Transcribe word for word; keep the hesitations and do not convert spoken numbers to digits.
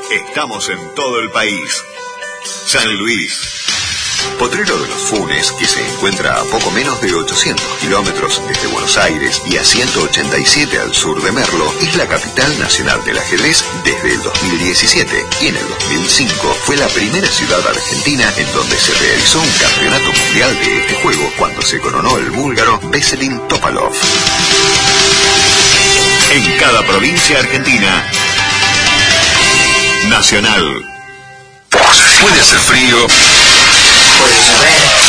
Estamos en todo el país. San Luis. Potrero de los Funes, que se encuentra a poco menos de ochocientos kilómetros desde Buenos Aires y a ciento ochenta y siete al sur de Merlo, es la capital nacional del ajedrez desde el dos mil diecisiete y en el dos mil cinco fue la primera ciudad argentina en donde se realizó un campeonato mundial de este juego cuando se coronó el búlgaro Veselin Topalov. En cada provincia argentina, Nacional. Puede hacer frío, puede llover,